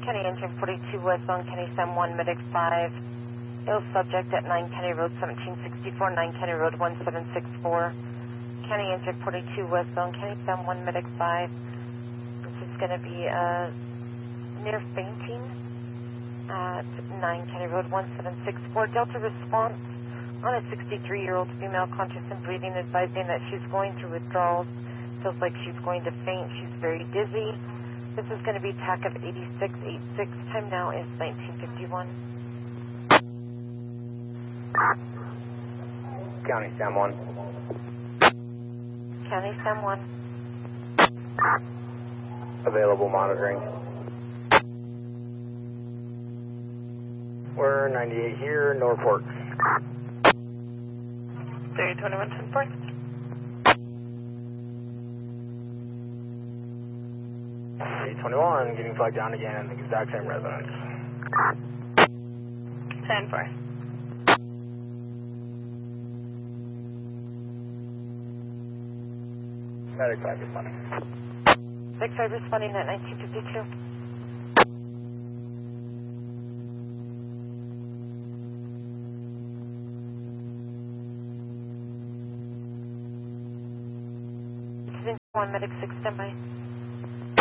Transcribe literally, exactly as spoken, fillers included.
Kenny Engine forty-two westbound, Kenny Sam one, Medic five. Ill subject at nine Kenny Road seventeen sixty-four, nine Kenny Road one seven six four. Kenny Engine forty-two westbound, Kenny Sam one, Medic five. This is going to be uh, near fainting at nine Kenny Road one seven six four. Delta response on a sixty-three-year-old female conscious and breathing, advising that she's going through withdrawals. Feels like she's going to faint. She's very dizzy. This is going to be T A C of eighty-six eighty-six. Time now is nineteen fifty-one. County Sam one. County Sam one. Available monitoring. We're ninety-eight here, Norfolk. three twenty-one ten four. three twenty-one, getting flagged down again, the exact same residence. ten four. Medic five responding. Medic five responding at nineteen fifty-two. One Medic six, standby.